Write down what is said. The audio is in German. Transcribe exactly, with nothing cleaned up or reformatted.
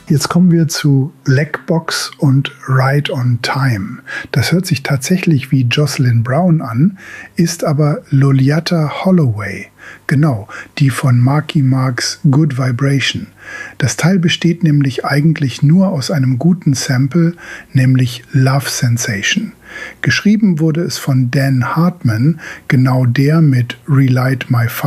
Jetzt kommen wir zu Legbox und Right on Time. Das hört sich tatsächlich wie Jocelyn Brown an, ist aber Loliata Holloway. Genau, die von Marky Marks Good Vibration. Das Teil besteht nämlich eigentlich nur aus einem guten Sample, nämlich Love Sensation. Geschrieben wurde es von Dan Hartman, genau der mit Relight My Fire